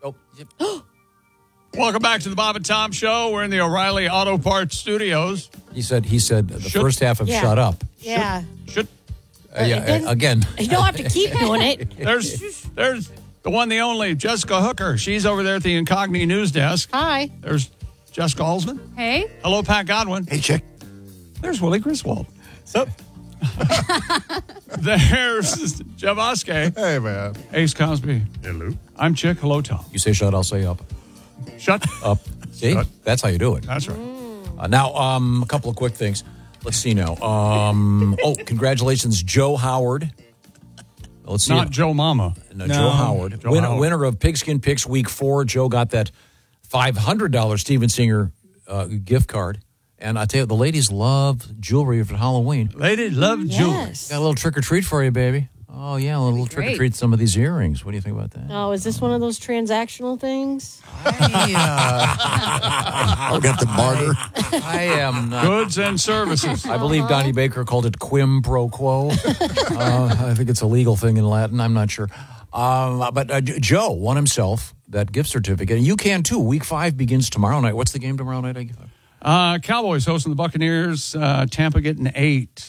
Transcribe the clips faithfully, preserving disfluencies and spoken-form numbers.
Oh, yep. Welcome back to the Bob and Tom Show. We're in the O'Reilly Auto Parts Studios. He said. He said the Should- first half of Yeah. "Shut Up." Yeah. Should Uh, yeah, Again? uh, again. You don't have to keep doing it. there's there's the one, the only Jessica Hooker. She's over there at the Incognito News Desk. Hi. There's Jessica Alsman. Hey. Hello, Pat Godwin. Hey, chick. There's Willie Griswold. Sup? There's Jeff Oskey. Hey, man. Ace Cosby. Hello. I'm Chick. Hello, Tom. You say "shut," I'll say "up." Shut Up. See, Shut. that's how you do it. That's right. Uh, now, um, a couple of quick things. Let's see now. Um, oh, congratulations, Joe Howard. Let's see. Not Joe Mama. No, Joe Howard. Joe Win- Howard. Winner of Pigskin Picks Week four. Joe got that five hundred dollars Steven Singer uh, gift card. And I tell you, the ladies love jewelry for Halloween. Lady love jewelry. Yes. Got a little trick or treat for you, baby. Oh, yeah, a little trick or great. treat some of these earrings. What do you think about that? Oh, is this one of those transactional things? I got the barter. I am not. Goods and services. I believe Donnie Baker called it quim pro quo. uh, I think it's a legal thing in Latin. I'm not sure. Um, but uh, J- Joe won himself that gift certificate. And you can, too. Week five begins tomorrow night. What's the game tomorrow night? I- Uh, Cowboys hosting the Buccaneers. Uh, Tampa getting eight.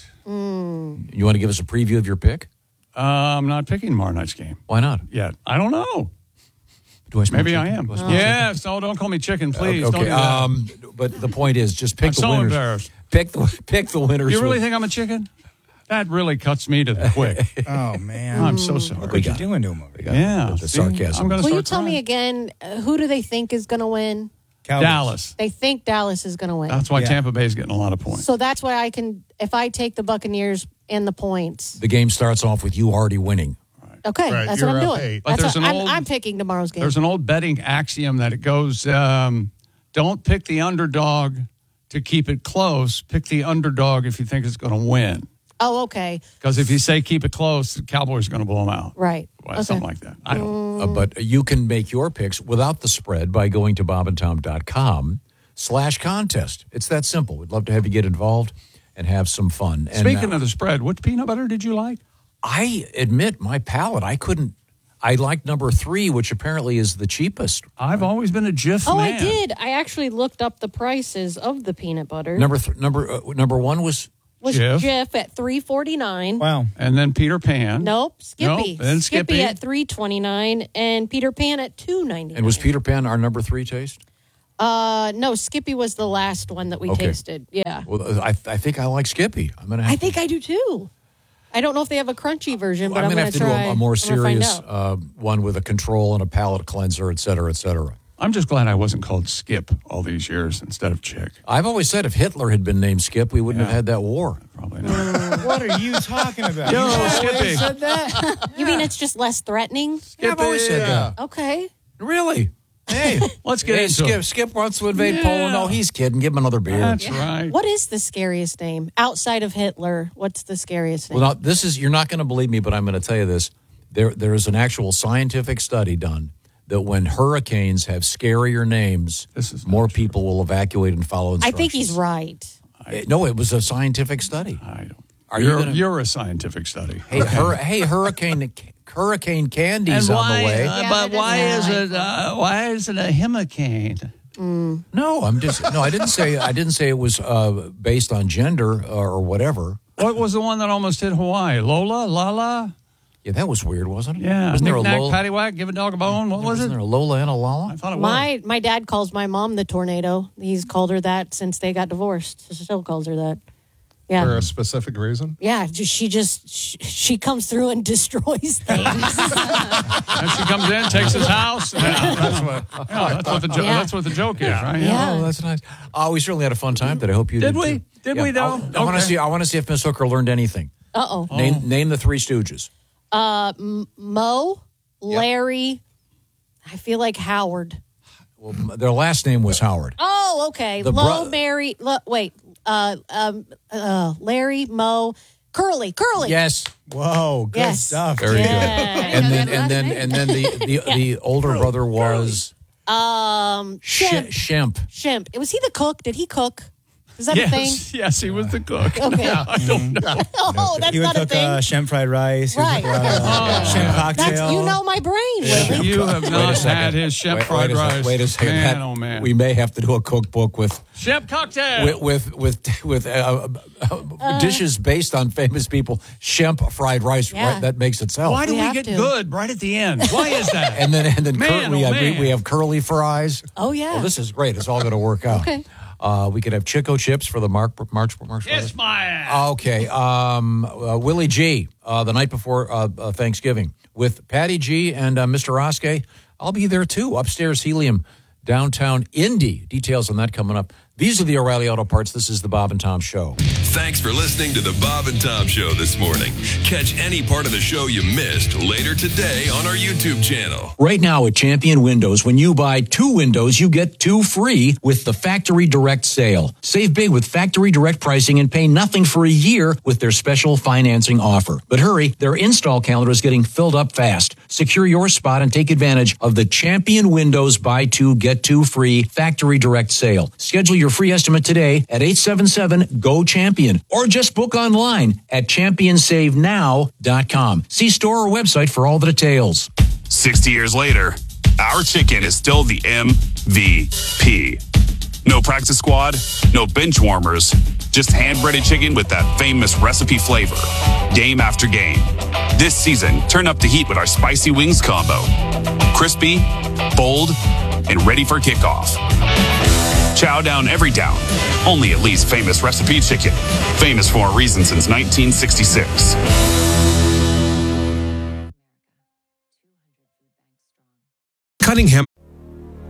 You want to give us a preview of your pick? Uh, I'm not picking tomorrow night's game Why not? yet. I don't know. Do I smell Maybe I chicken? am. Do I smell Yes. No, don't call me chicken, please. chicken? Don't do Okay. that. Um, but the point is, just pick I'm the so winners. embarrassed. Pick the pick the winners. You really with- think I'm a chicken? That really cuts me to the quick. Oh, man. I'm so sorry. Look what you're doing to him over there. Yeah. the see? sarcasm. I'm going to Will start you tell me crying. again, uh, who do they think is going to win? Cowboys. Dallas. They think Dallas is going to win. That's why Yeah. Tampa Bay is getting a lot of points. So that's why I can, if I take the Buccaneers and the points. The game starts off with you already winning. Okay, Right, that's you're what I'm up doing. eight. But That's there's what, an I'm, old- I'm picking tomorrow's game. There's an old betting axiom that it goes, um, don't pick the underdog to keep it close. Pick the underdog if you think it's going to win. Oh, okay. Because if you say keep it close, the Cowboys are going to blow them out. Right. Well, Okay. Something like that. I don't. Uh, but you can make your picks without the spread by going to bobandtom.com slash contest. It's that simple. We'd love to have you get involved and have some fun. And, Speaking uh, of the spread, what peanut butter did you like? I admit my palate, I couldn't. I liked number three, which apparently is the cheapest. I've always been a Jif Oh, man. I did. I actually looked up the prices of the peanut butter. Number th- number uh, number one was was Jif. Jif at three forty-nine. Wow. And then Peter Pan. Nope, Skippy. Nope, then Skippy. at three twenty-nine and Peter Pan at two ninety-nine. and was Peter Pan our number three taste? Uh, no, Skippy was the last one that we Okay. tasted. Yeah, Well, I I think I like Skippy. I'm gonna. Have I think I do too. I don't know if they have a crunchy version, but I'm I'm, gonna going have to to do try. a, a more I'm gonna find serious out. uh, one with a control and a palate cleanser, et cetera, et cetera. I'm just glad I wasn't called Skip all these years instead of Chick. I've always said if Hitler had been named Skip, we wouldn't Yeah. have had that war. Probably not. What are you talking about? Yo, You always Skippy. said that? You mean it's just less threatening? Yeah, I've always said Yeah. that. Okay. Really? Hey, Let's get hey, into Skip. it. Skip wants to invade Yeah. Poland. No, he's kidding. Give him another beer. That's right. What is the scariest name outside of Hitler? What's the scariest name? Well, now, this is, you're not going to believe me, but I'm going to tell you this. There, there is an actual scientific study done that when hurricanes have scarier names, This is not more true. people will evacuate and follow I instructions. think he's right. Eh, No, it was a scientific study. I don't. Are you you're, gonna- you're a scientific study. Hey, hur- hey, hurricane, hurricane candy's on the way. uh, Yeah, but that why is doesn't it? Uh, why is it a hurricane? No, I'm just no. I didn't say. I didn't say it was uh, based on gender or, or whatever. What was the one that almost hit Hawaii? Lola, Lala. Yeah, that was weird, wasn't it? Yeah. Wasn't there a Knick-knack, Lola? paddywhack, give a dog a bone. What was Wasn't it? there a Lola and a Lala? I thought it was. My my dad calls my mom the tornado. He's called her that since they got divorced. She still calls her that. Yeah. For a specific reason? Yeah, just, she just she, she comes through and destroys things. And she comes in, takes his house. Yeah, that's what. Yeah, that's what the jo- Yeah. that's what the joke is, right? Yeah. Oh, that's nice. Oh, we certainly had a fun time today. I hope you did. Did we? too. Did Yeah, we, though? I, I want to Okay. see. I want to see if Miss Hooker learned anything. Uh oh. Name name the Three Stooges. Uh, M- Mo, Larry. I feel like Howard. Well, m- their last name was Howard. Oh, okay. The Low, bro- Mary. Lo, wait. Uh, um, uh, Larry, Mo, Curly, Curly. Yes, Whoa, good Yes. stuff. very Yeah. good. And then and then and then the the, the older brother was Um, Sh- Shemp. Shemp. Shemp. Was he the cook? Did he cook? Is that a thing? Yes, yes, he was the cook. Okay. Yeah, I don't know. Oh, that's He would not a cook thing. uh, shrimp fried rice. He would Right. cook, uh, shrimp That's, cocktail. you know my brain, Willie. You have Wait a not second. had his shrimp Wait- fried wait a sec- rice. Wait a second. Man, That- oh, man. We may have to do a cookbook with Shrimp cocktail. with with with, with uh, uh, dishes based on famous people. Shemp fried rice. Yeah. Right, that makes itself. Why do We we, have get to. good right at the end? Why is that? And then and then Man, cur- we, oh, have, we, man. we have curly fries. Oh, yeah. Well, this is great. It's all going to work out. Okay. Uh, we could have Chico chips for the March March March. Kiss my ass. Okay. Um, uh, Willie G. Uh, the night before uh, uh, Thanksgiving with Patty G. and uh, Mister Oskey. I'll be there too. Upstairs Helium, downtown Indy. Details on that coming up. These are the O'Reilly Auto Parts. This is the Bob and Tom Show. Thanks for listening to the Bob and Tom Show this morning. Catch any part of the show you missed later today on our YouTube channel. Right now at Champion Windows, when you buy two windows, you get two free with the Factory Direct sale. Save big with Factory Direct pricing and pay nothing for a year with their special financing offer. But hurry, their install calendar is getting filled up fast. Secure your spot and take advantage of the Champion Windows buy two, get two free Factory Direct sale. Schedule your free estimate today at eight seven seven, G O, CHAMPION or just book online at champion save now dot com. See store or website for all the details. sixty years later, our chicken is still the M V P. No practice squad, no bench warmers, just hand-breaded chicken with that famous recipe flavor. Game after game. This season, turn up the heat with our spicy wings combo. Crispy, bold, and ready for kickoff. Chow down every down. Only at Lee's famous recipe chicken. Famous for a reason since nineteen sixty-six. Cunningham